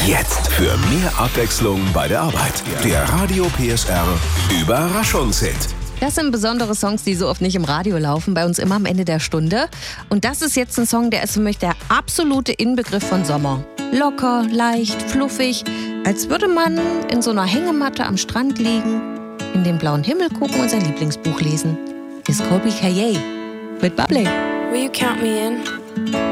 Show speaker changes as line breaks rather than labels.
Jetzt für mehr Abwechslung bei der Arbeit. Der Radio PSR Überraschungshit.
Das sind besondere Songs, die so oft nicht im Radio laufen, bei uns immer am Ende der Stunde. Und das ist jetzt ein Song, der ist für mich der absolute Inbegriff von Sommer. Locker, leicht, fluffig, als würde man in so einer Hängematte am Strand liegen, in den blauen Himmel gucken und sein Lieblingsbuch lesen. Hier ist Colby Kaye mit Bubbly.
Will you count me in?